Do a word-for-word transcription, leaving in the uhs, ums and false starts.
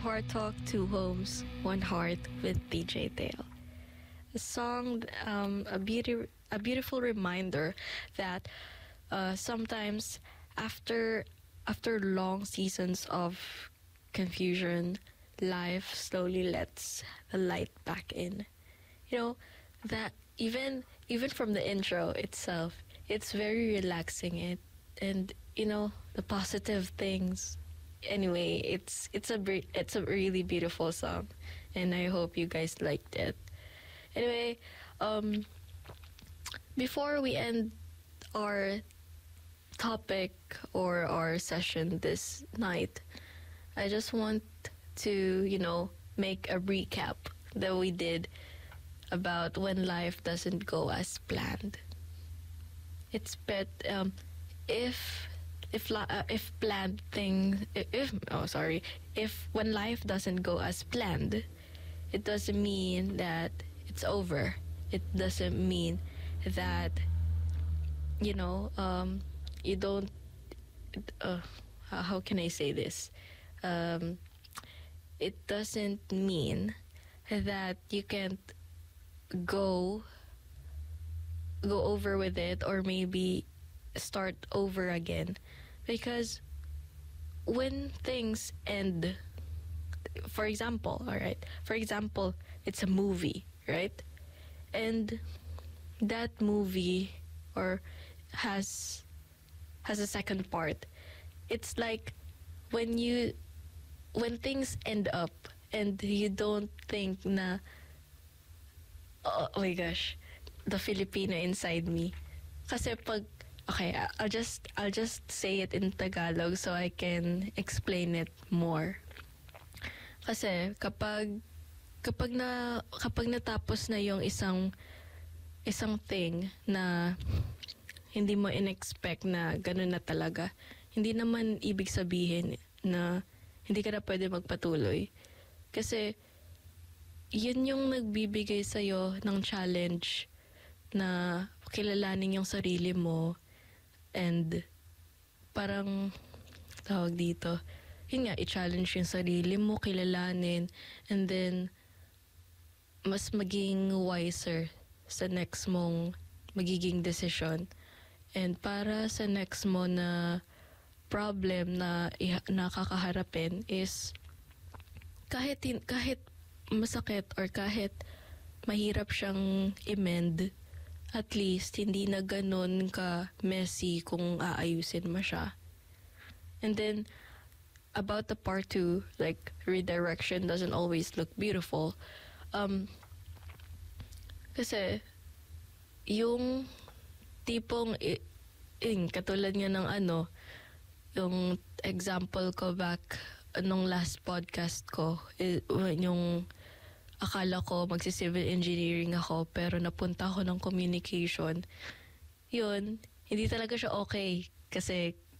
Heart Talk, Two Homes, One Heart with D J Dale. A song, um, a beauty, a beautiful reminder that uh, sometimes after after long seasons of confusion, life slowly lets the light back in. You know that even even from the intro itself, it's very relaxing. It and you know the positive things. Anyway, it's it's a bre- it's a really beautiful song, and I hope you guys liked it. Anyway, um, before we end our topic or our session this night, I just want to you know make a recap that we did about when life doesn't go as planned. It's bet um, if if la- uh, if planned thing if, if oh sorry if when life doesn't go as planned, it doesn't mean that it's over. It doesn't mean that you know um you don't uh, how how can I say this um it doesn't mean that you can't go go over with it or maybe start over again, because when things end, for example all right for example it's a movie, right? And that movie or has has a second part. It's like when you when things end up and you don't think na, oh, oh my gosh, the Filipino inside me. Kasi pag, okay, I'll just, I'll just say it in Tagalog so I can explain it more. Kasi kapag, kapag na, kapag natapos na yung isang, isang thing na hindi mo in-expect na ganun na talaga, hindi naman ibig sabihin na hindi ka na pwede magpatuloy. Kasi, yun yung nagbibigay sa'yo ng challenge na kilalanin yung sarili mo and parang tawag dito, yun nga, i-challenge yung sarili mo, kilalanin, and then mas maging wiser sa next mong magiging decision. And para sa next mo na problem na nakakaharapin is kahit kahit masakit or kahit mahirap siyang i-mend, at least hindi na ganun ka messy kung aayusin mo siya. And then about the part two, like redirection doesn't always look beautiful. Um, kasi yung tipong i- in, katulad nga ng ano, yung example ko back nung last podcast ko, i- yung akala ko magsi-civil engineering ako pero napunta ako ng communication. Yun, hindi talaga siya okay kasi